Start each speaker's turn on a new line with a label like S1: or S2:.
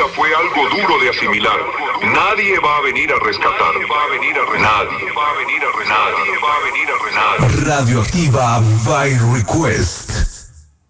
S1: fue algo duro de asimilar. Nadie va a venir a rescatar. Nadie. Radioactiva by request.